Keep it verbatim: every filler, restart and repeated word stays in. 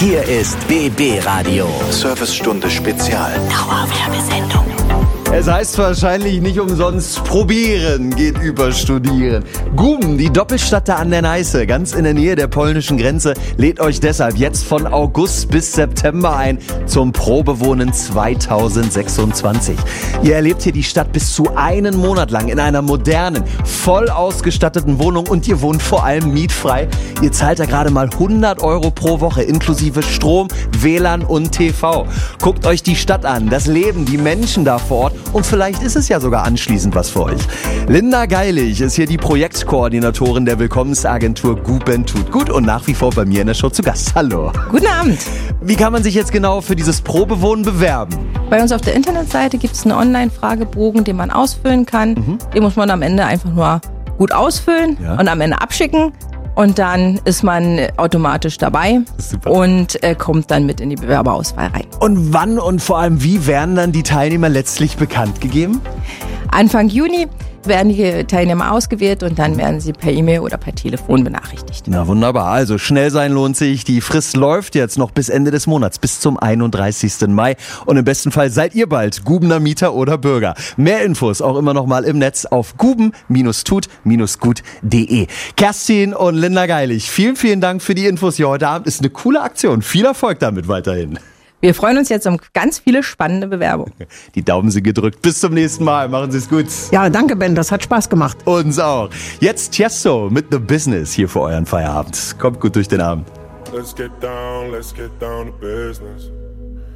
Hier ist B B Radio. Servicestunde Spezial. Dauerwerbesendung. Es heißt wahrscheinlich nicht umsonst, probieren geht über studieren. Guben, die Doppelstadt da an der Neiße, ganz in der Nähe der polnischen Grenze, lädt euch deshalb jetzt von August bis September ein zum Probewohnen zweitausendsechsundzwanzig. Ihr erlebt hier die Stadt bis zu einen Monat lang in einer modernen, voll ausgestatteten Wohnung und ihr wohnt vor allem mietfrei. Ihr zahlt da gerade mal hundert Euro pro Woche inklusive Strom, W L A N und T V. Guckt euch die Stadt an, das Leben, die Menschen da vor Ort. Und vielleicht ist es ja sogar anschließend was für euch. Linda Geilig ist hier die Projektkoordinatorin der Willkommensagentur Guben tut gut und nach wie vor bei mir in der Show zu Gast. Hallo. Guten Abend. Wie kann man sich jetzt genau für dieses Probewohnen bewerben? Bei uns auf der Internetseite gibt es einen Online-Fragebogen, den man ausfüllen kann. Mhm. Den muss man am Ende einfach nur gut ausfüllen ja. und am Ende abschicken. Und dann ist man automatisch dabei und äh, kommt dann mit in die Bewerberauswahl rein. Und wann und vor allem wie werden dann die Teilnehmer letztlich bekannt gegeben? Anfang Juni werden die Teilnehmer ausgewählt und dann werden sie per E-Mail oder per Telefon benachrichtigt. Na wunderbar, also schnell sein lohnt sich. Die Frist läuft jetzt noch bis Ende des Monats, bis zum einunddreißigsten Mai. Und im besten Fall seid ihr bald Gubener Mieter oder Bürger. Mehr Infos auch immer noch mal im Netz auf guben tut gut punkt de. Kerstin und Linda Geilig, vielen, vielen Dank für die Infos hier heute Abend. Ist eine coole Aktion. Viel Erfolg damit weiterhin. Wir freuen uns jetzt um ganz viele spannende Bewerbungen. Die Daumen sind gedrückt. Bis zum nächsten Mal. Machen Sie es gut. Ja, danke Ben, das hat Spaß gemacht. Uns auch. Jetzt Tiesto mit The Business hier für euren Feierabend. Kommt gut durch den Abend. Let's get down, let's get down to business.